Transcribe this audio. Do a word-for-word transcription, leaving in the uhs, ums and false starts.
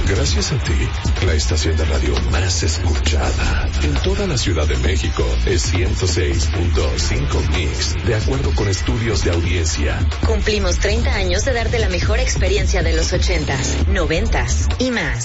Gracias a ti, la estación de radio más escuchada en toda la Ciudad de México es ciento seis punto cinco Mix, de acuerdo con estudios de audiencia. Cumplimos treinta años de darte la mejor experiencia de los ochentas, noventas y más.